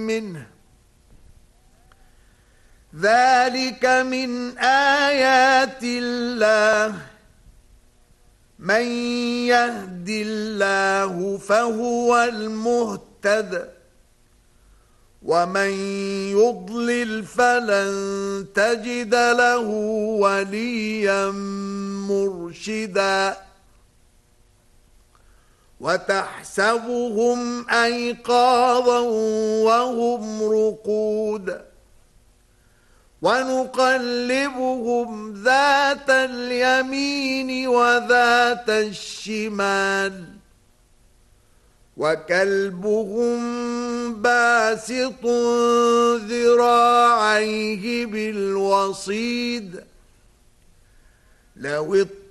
منه ذلك من آيات الله من يهد الله فهو المهتد ومن يضلل فلن تجد له وليا مرشدا وتحسبهم أيقاظا وهم رقود ونقلبهم ذات اليمين وذات الشمال وكلبهم باسط ذراعيه بالوصيد لو